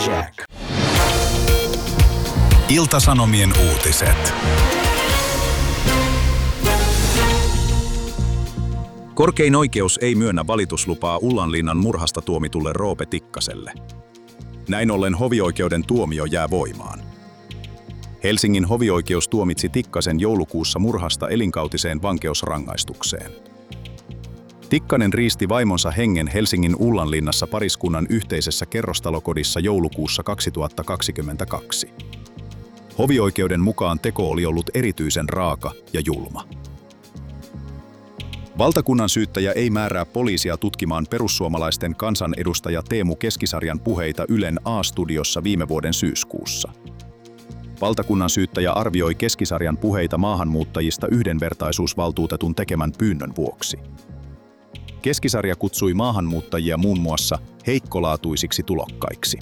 Jack. Ilta-Sanomien uutiset. Korkein oikeus ei myönnä valituslupaa Ullanlinnan murhasta tuomitulle Roope Tikkaselle. Näin ollen hovioikeuden tuomio jää voimaan. Helsingin hovioikeus tuomitsi Tikkasen joulukuussa murhasta elinkautiseen vankeusrangaistukseen. Tikkanen riisti vaimonsa hengen Helsingin Ullanlinnassa pariskunnan yhteisessä kerrostalokodissa joulukuussa 2022. Hovioikeuden mukaan teko oli ollut erityisen raaka ja julma. Valtakunnan syyttäjä ei määrää poliisia tutkimaan perussuomalaisten kansanedustaja Teemu Keskisarjan puheita Ylen A-studiossa viime vuoden syyskuussa. Valtakunnan syyttäjä arvioi Keskisarjan puheita maahanmuuttajista yhdenvertaisuusvaltuutetun tekemän pyynnön vuoksi. Keskisarja kutsui maahanmuuttajia muun muassa heikkolaatuisiksi tulokkaiksi.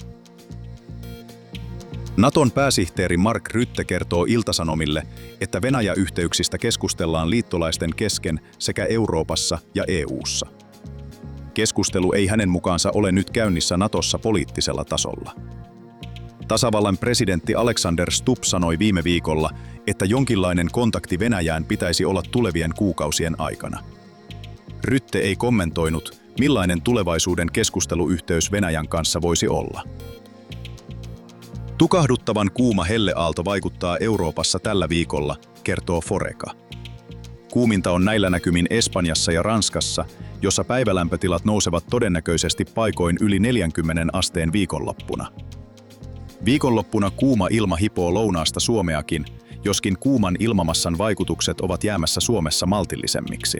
Naton pääsihteeri Mark Rutte kertoo Ilta-Sanomille, että Venäjä-yhteyksistä keskustellaan liittolaisten kesken sekä Euroopassa ja EU:ssa. Keskustelu ei hänen mukaansa ole nyt käynnissä Natossa poliittisella tasolla. Tasavallan presidentti Alexander Stubb sanoi viime viikolla, että jonkinlainen kontakti Venäjään pitäisi olla tulevien kuukausien aikana. Rutte ei kommentoinut, millainen tulevaisuuden keskusteluyhteys Venäjän kanssa voisi olla. Tukahduttavan kuuma helleaalto vaikuttaa Euroopassa tällä viikolla, kertoo Foreca. Kuuminta on näillä näkymin Espanjassa ja Ranskassa, jossa päivälämpötilat nousevat todennäköisesti paikoin yli 40 asteen viikonloppuna. Viikonloppuna kuuma ilma hipoo lounaasta Suomeakin, joskin kuuman ilmamassan vaikutukset ovat jäämässä Suomessa maltillisemmiksi.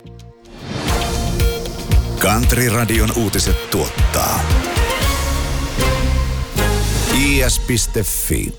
Country-radion uutiset tuottaa is.fi.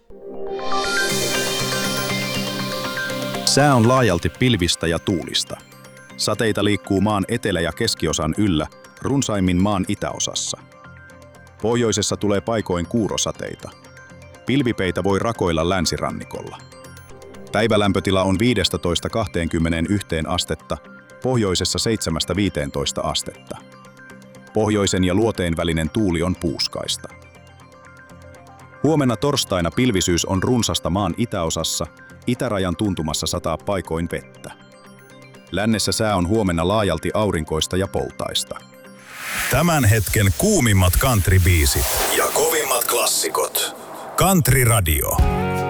Sää on laajalti pilvistä ja tuulista. Sateita liikkuu maan etelä- ja keskiosan yllä, runsaimmin maan itäosassa. Pohjoisessa tulee paikoin kuurosateita. Pilvipeitä voi rakoilla länsirannikolla. Päivälämpötila on 15–21 astetta, pohjoisessa 7–15 astetta. Pohjoisen ja luoteen välinen tuuli on puuskaista. Huomenna torstaina pilvisyys on runsasta maan itäosassa, itärajan tuntumassa sataa paikoin vettä. Lännessä sää on huomenna laajalti aurinkoista ja poltaista. Tämän hetken kuumimmat country-biisit ja kovimmat klassikot. Country Radio.